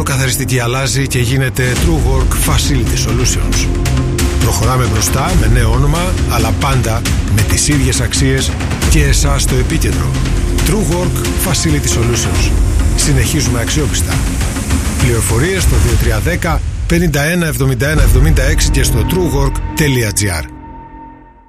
καθαριστική αλλάζει και γίνεται TrueWork Facility Solutions. Προχωράμε μπροστά με νέο όνομα, αλλά πάντα με τις ίδιες αξίες και εσάς στο επίκεντρο. TrueWork Facility Solutions. Συνεχίζουμε αξιόπιστα. Πληροφορίες στο 2310 51 71 76 και στο truework.gr.